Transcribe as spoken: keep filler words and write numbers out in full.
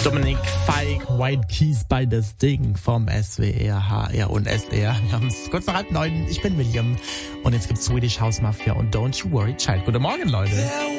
Dominik Feig, White Keys bei das Ding vom S W R, H R und S R. Wir haben es kurz nach halb neun. Ich bin William und jetzt gibt's Swedish House Mafia und Don't You Worry Child. Guten Morgen, Leute.